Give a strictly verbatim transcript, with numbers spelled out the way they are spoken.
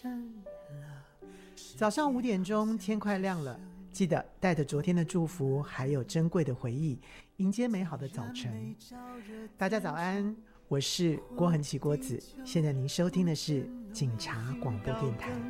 早上五点钟，天快亮了，记得带着昨天的祝福还有珍贵的回忆，迎接美好的早晨。大家早安，我是郭恒琪郭子，现在您收听的是警察广播电台。